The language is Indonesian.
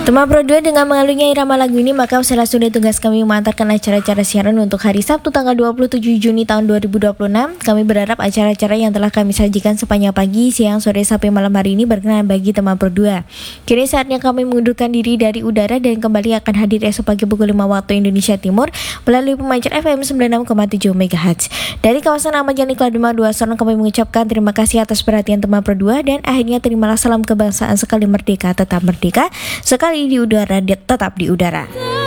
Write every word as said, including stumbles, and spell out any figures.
Teman Pro dua dengan mengalunnya irama lagu ini, maka salah sudah tugas kami mengantarkan acara-acara siaran untuk hari Sabtu tanggal dua puluh tujuh Juni tahun dua ribu dua puluh enam. Kami berharap acara-acara yang telah kami sajikan sepanjang pagi, siang, sore, sampai malam hari ini berkenan bagi teman Pro dua. Kini saatnya kami mengundurkan diri dari udara dan kembali akan hadir esok pagi pukul lima waktu Indonesia Timur melalui pemancar F M sembilan puluh enam koma tujuh megahertz. Dari kawasan Ahmad Yani Kladema dua Sorong, kami mengucapkan terima kasih atas perhatian teman Pro dua dan akhirnya terimalah salam kebangsaan sekali merdeka tetap merdeka, sekali di udara tetap di udara.